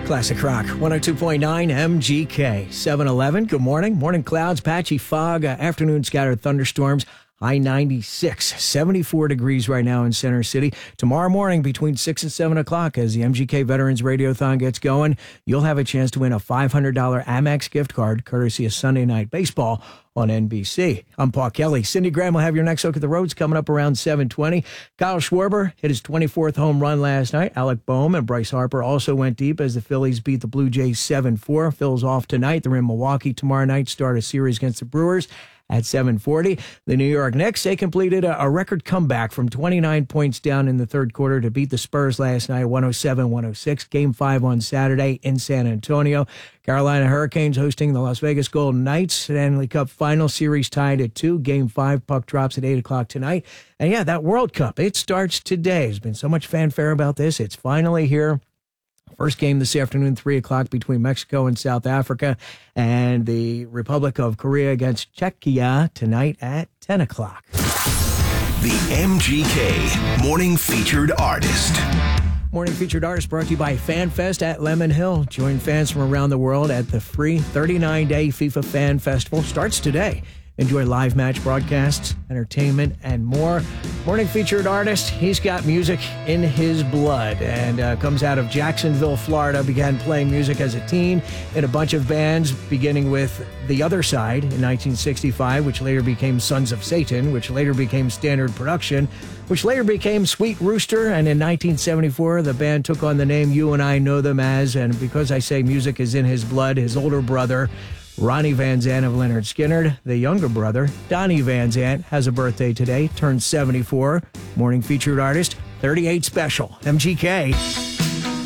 Classic Rock, 102.9 MGK, 711. Good morning. Morning clouds, patchy fog, afternoon scattered thunderstorms. High 96, 74 degrees right now in Center City. Tomorrow morning between 6 and 7 o'clock as the MGK Veterans Radiothon gets going, you'll have a chance to win a $500 Amex gift card courtesy of Sunday Night Baseball on NBC. I'm Paul Kelly. Cindy Graham will have your next look at the roads coming up around 7:20. Kyle Schwarber hit his 24th home run last night. Alec Boehm and Bryce Harper also went deep as the Phillies beat the Blue Jays 7-4. Phil's off tonight. They're in Milwaukee tomorrow night, start a series against the Brewers at 7:40. The New York Knicks, they completed a record comeback from 29 points down in the third quarter to beat the Spurs last night, 107-106. Game 5 on Saturday in San Antonio. Carolina Hurricanes hosting the Las Vegas Golden Knights. Stanley Cup Final Series tied at 2. Game 5, puck drops at 8 o'clock tonight. And yeah, that World Cup, it starts today. There's been so much fanfare about this. It's finally here. First game this afternoon, 3 o'clock between Mexico and South Africa, and the Republic of Korea against Czechia tonight at 10 o'clock. The MGK Morning Featured Artist. Morning Featured Artist brought to you by FanFest at Lemon Hill. Join fans from around the world at the free 39-day FIFA Fan Festival. Starts today. Enjoy live match broadcasts, entertainment, and more. Morning Featured Artist, he's got music in his blood and comes out of Jacksonville, Florida. Began playing music as a teen in a bunch of bands, beginning with The Other Side in 1965, which later became Sons of Satan, which later became Standard Production, which later became Sweet Rooster. And in 1974, the band took on the name you and I know them as. And because I say music is in his blood, his older brother, Ronnie Van Zant of Lynyrd Skynyrd, the younger brother, Donnie Van Zant, has a birthday today, turned 74. Morning Featured Artist, 38 special. MGK.